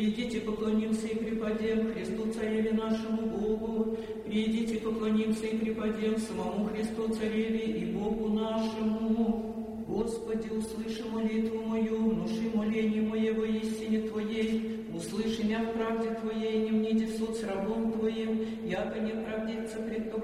Идите, поклонимся и преподем Христу Цареве нашему Богу. Идите, поклонимся и преподем самому Христу Цареве и Богу нашему. Господи, услыши молитву мою, внуши моление мое во истине Твоей, услыши меня в правде Твоей, не вниди в суд с рабом Твоим, яко не правдится пред Тобой.